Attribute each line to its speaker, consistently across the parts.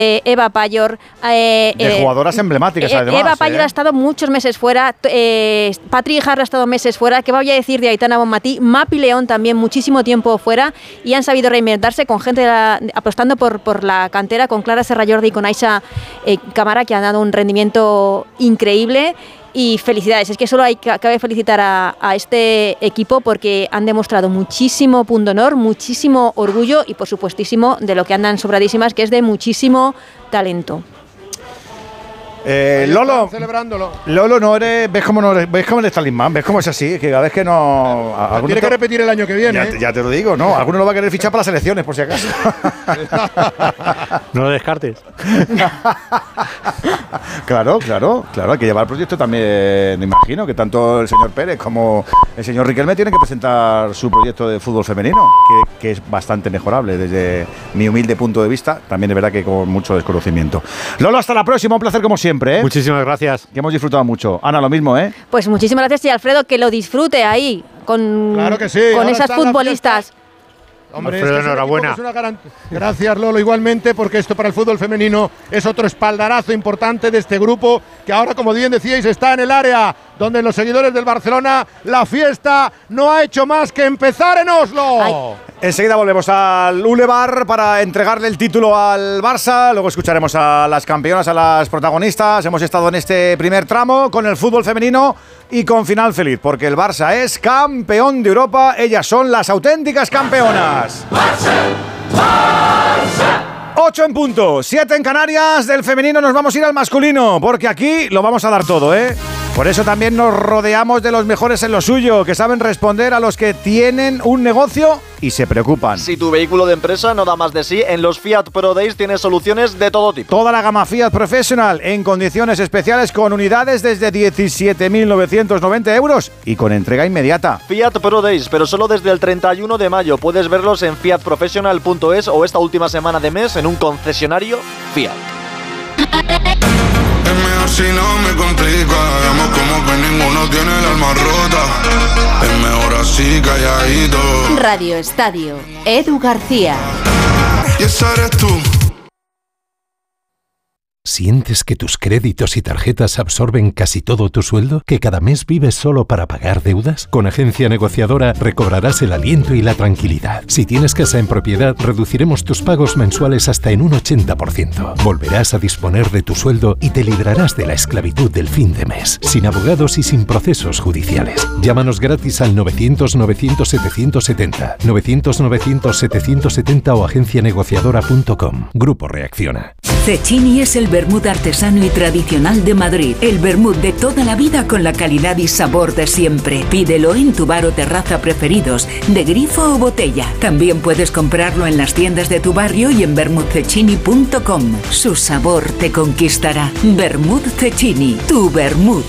Speaker 1: Eva Payor.
Speaker 2: De jugadoras emblemáticas, además.
Speaker 1: Eva Payor ha estado muchos meses fuera. Patri Jarra ha estado meses fuera. ¿Qué voy a decir de Aitana Bonmatí? Mapi León también muchísimo tiempo fuera. Y han sabido reinventarse con gente apostando por la cantera, con Clara Serrallordi y con Aisha Camara, que han dado un rendimiento increíble. Y felicidades, es que solo cabe felicitar a este equipo porque han demostrado muchísimo pundonor, muchísimo orgullo y por supuestísimo de lo que andan sobradísimas, que es de muchísimo talento.
Speaker 2: Lolo,
Speaker 3: celebrándolo.
Speaker 2: Lolo, no eres, ves cómo eres talismán, ves cómo es así, que cada vez que no.
Speaker 3: Tiene que repetir el año que viene.
Speaker 2: Ya te lo digo, ¿no? Alguno lo va a querer fichar para las elecciones, por si acaso.
Speaker 4: No lo descartes.
Speaker 2: Claro, hay que llevar el proyecto también, me imagino, que tanto el señor Pérez como el señor Riquelme tienen que presentar su proyecto de fútbol femenino, que es bastante mejorable desde mi humilde punto de vista, también es verdad que con mucho desconocimiento. Lolo, hasta la próxima, un placer como siempre.
Speaker 4: Muchísimas gracias.
Speaker 2: Que hemos disfrutado mucho. Ana, lo mismo, ¿eh?
Speaker 1: Pues muchísimas gracias y Alfredo, que lo disfrute ahí con,
Speaker 3: claro que sí,
Speaker 1: con esas futbolistas.
Speaker 3: Hombre,
Speaker 4: Alfredo,
Speaker 3: es que
Speaker 4: enhorabuena.
Speaker 3: Gracias, Lolo, igualmente, porque esto para el fútbol femenino es otro espaldarazo importante de este grupo que ahora, como bien decíais, está en el área donde los seguidores del Barcelona, la fiesta no ha hecho más que empezar en Oslo.
Speaker 1: Ay.
Speaker 2: Enseguida volvemos al Boulevard para entregarle el título al Barça. Luego escucharemos a las campeonas, a las protagonistas. Hemos estado en este primer tramo con el fútbol femenino y con final feliz, porque el Barça es campeón de Europa. Ellas son las auténticas campeonas. ¡Barça! ¡Barça! 8 en punto, 7 en Canarias. Del femenino nos vamos a ir al masculino, porque aquí lo vamos a dar todo, ¿eh? Por eso también nos rodeamos de los mejores en lo suyo, que saben responder a los que tienen un negocio y se preocupan.
Speaker 5: Si tu vehículo de empresa no da más de sí, en los Fiat Pro Days tienes soluciones de todo tipo.
Speaker 2: Toda la gama Fiat Professional en condiciones especiales con unidades desde 17.990 euros y con entrega inmediata.
Speaker 5: Fiat Pro Days, pero solo desde el 31 de mayo. Puedes verlos en fiatprofessional.es o esta última semana de mes en un concesionario Fiat.
Speaker 6: Es mejor si no me complico. Hagamos como que ninguno tiene el alma rota. Es mejor así, calladito.
Speaker 7: Radio Estadio, Edu García.
Speaker 6: Y esa eres tú.
Speaker 8: ¿Sientes que tus créditos y tarjetas absorben casi todo tu sueldo? ¿Que cada mes vives solo para pagar deudas? Con Agencia Negociadora recobrarás el aliento y la tranquilidad. Si tienes casa en propiedad, reduciremos tus pagos mensuales hasta en un 80%. Volverás a disponer de tu sueldo y te librarás de la esclavitud del fin de mes, sin abogados y sin procesos judiciales. Llámanos gratis al 900-900-770, 900-900-770 o agencianegociadora.com. Grupo Reacciona.
Speaker 9: Cecchini es el vermut artesano y tradicional de Madrid. El vermut de toda la vida con la calidad y sabor de siempre. Pídelo en tu bar o terraza preferidos, de grifo o botella. También puedes comprarlo en las tiendas de tu barrio y en vermutcecchini.com. Su sabor te conquistará. Vermut Cecchini, tu vermut.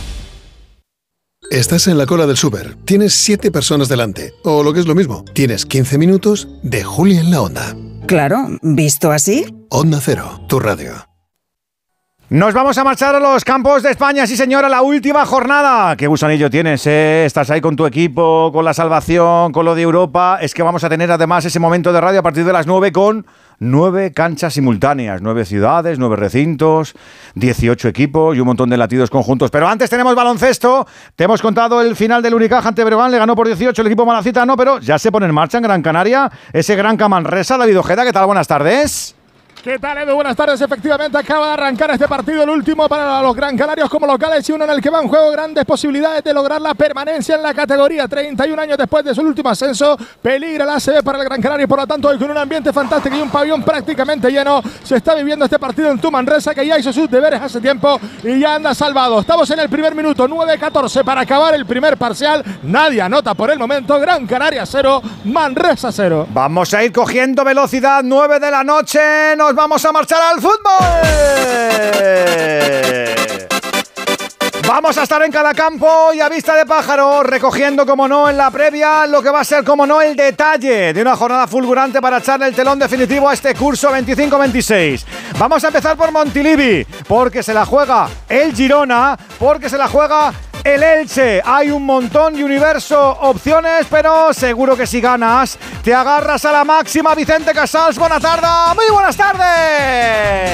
Speaker 10: Estás en la cola del súper. Tienes 7 personas delante. O lo que es lo mismo, tienes 15 minutos de Julia en la Onda.
Speaker 11: Claro, ¿visto así?
Speaker 10: Onda Cero, tu radio.
Speaker 2: Nos vamos a marchar a los campos de España, sí señora, la última jornada. ¿Qué gusanillo tienes, Estás ahí con tu equipo, con la salvación, con lo de Europa. Es que vamos a tener además ese momento de radio a partir de las 9 con 9 canchas simultáneas, 9 ciudades, 9 recintos, 18 equipos y un montón de latidos conjuntos. Pero antes tenemos baloncesto. Te hemos contado el final del Unicaja ante Breogán, le ganó por 18 el equipo Malacita, pero ya se pone en marcha en Gran Canaria ese Gran Manresa. David Ojeda, ¿qué tal? Buenas tardes.
Speaker 3: ¿Qué tal, Edu? Buenas tardes. Efectivamente, acaba de arrancar este partido, el último para los Gran Canarios como locales y uno en el que va en juego grandes posibilidades de lograr la permanencia en la categoría. 31 años después de su último ascenso, peligra la ACB para el Gran Canaria y por lo tanto hoy con un ambiente fantástico y un pabellón prácticamente lleno se está viviendo este partido en Manresa, que ya hizo sus deberes hace tiempo y ya anda salvado. Estamos en el primer minuto, 9-14 para acabar el primer parcial. Nadie anota por el momento. Gran Canaria 0, Manresa 0.
Speaker 2: Vamos a ir cogiendo velocidad, 9 de la noche. Nos vamos a marchar al fútbol. Vamos a estar en cada campo y a vista de pájaro, recogiendo, como no, en la previa lo que va a ser, como no, el detalle de una jornada fulgurante para echarle el telón definitivo a este curso 25-26. Vamos a empezar por Montilivi, porque se la juega el Girona, porque se la juega el Elche. Hay un montón de universo, opciones, pero seguro que si ganas te agarras a la máxima. Vicente Casals, buena tarde, muy buenas tardes.